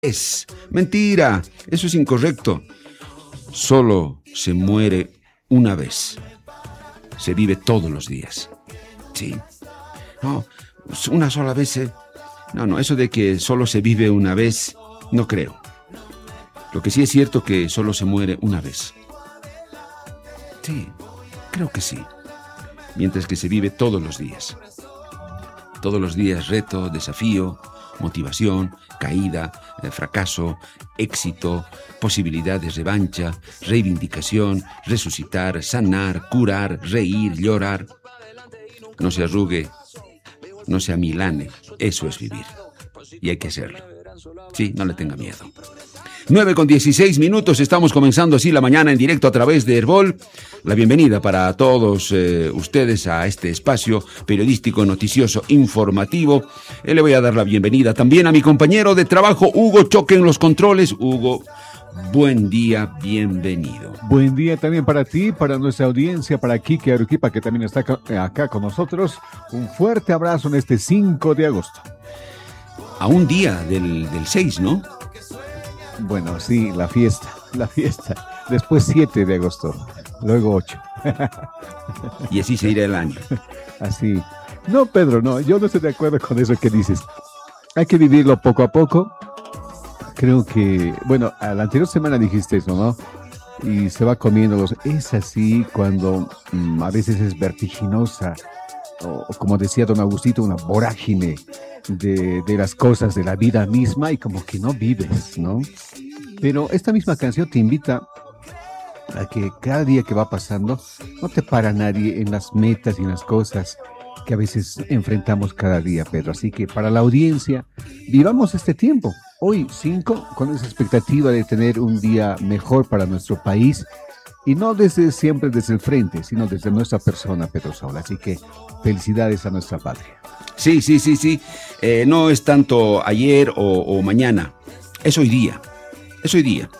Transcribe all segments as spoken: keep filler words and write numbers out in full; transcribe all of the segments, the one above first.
Es mentira, eso es incorrecto. Solo se muere una vez. Se vive todos los días. Sí. No, una sola vez. Eh. No, no, eso de que solo se vive una vez, no creo. Lo que sí es cierto que solo se muere una vez. Sí, creo que sí. Mientras que se vive todos los días. Todos los días reto, desafío, motivación, caída, eh, fracaso, éxito, posibilidad de revancha, reivindicación, resucitar, sanar, curar, reír, llorar. No se arrugue, no se amilane. Eso es vivir. Y hay que hacerlo. Sí, no le tenga miedo. nueve con dieciséis minutos, estamos comenzando así la mañana en directo a través de Herbol. La bienvenida para todos eh, ustedes a este espacio periodístico, noticioso, informativo. Eh, le voy a dar la bienvenida también a mi compañero de trabajo, Hugo Choque en los controles. Hugo, buen día, bienvenido. Buen día también para ti, para nuestra audiencia, para Kike Aruquipa, que también está acá con nosotros. Un fuerte abrazo en este cinco de agosto. A un día del, del seis, ¿no? Bueno, sí, la fiesta, la fiesta. Después siete de agosto, luego ocho. Y así se irá el año. Así. No, Pedro, no, yo no estoy de acuerdo con eso que dices. Hay que vivirlo poco a poco. Creo que, bueno, a la anterior semana dijiste eso, ¿no? Y se va comiendo los... Es así cuando mmm, a veces es vertiginosa, o, o como decía don Agustito, una vorágine de, de las cosas de la vida misma y como que no vives, ¿no? Pero esta misma canción te invita a que cada día que va pasando no te para nadie en las metas y en las cosas que a veces enfrentamos cada día, Pedro. Así que para la audiencia, vivamos este tiempo. Hoy cinco, con esa expectativa de tener un día mejor para nuestro país y no desde siempre desde el frente, sino desde nuestra persona, Pedro Saúl. Así que felicidades a nuestra patria. Sí, sí, sí, sí. Eh, no es tanto ayer o, o mañana. Es hoy día. Es hoy día.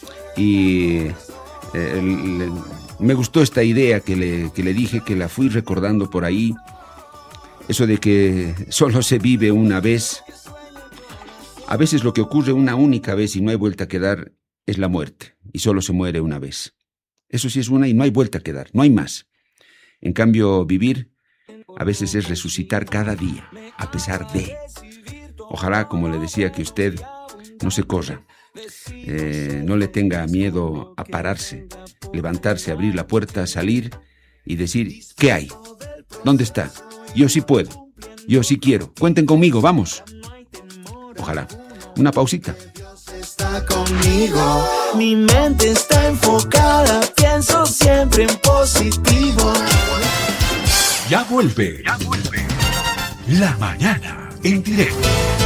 Y eh, le, me gustó esta idea que le, que le dije, que la fui recordando por ahí. Eso de que solo se vive una vez. A veces lo que ocurre una única vez y no hay vuelta a quedar es la muerte. Y solo se muere una vez. Eso sí es una y no hay vuelta a quedar. No hay más. En cambio, vivir a veces es resucitar cada día, a pesar de. Ojalá, como le decía, que usted no se corra. Eh, no le tenga miedo a pararse, levantarse, abrir la puerta, salir y decir, ¿qué hay? ¿Dónde está? Yo sí puedo. Yo sí quiero. Cuenten conmigo, vamos. Ojalá. Una pausita. Está conmigo, mi mente está enfocada, pienso siempre en positivo. Ya vuelve, ya vuelve. La mañana en directo.